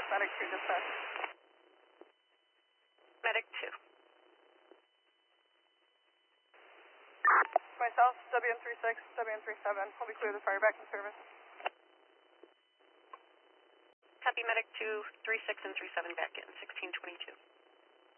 Medic 2 dispatch. Medic 2. Myself, WN36, WN37. We'll be clear of the fire back in service. Copy Medic 2, 36 and 37 back in, 1622.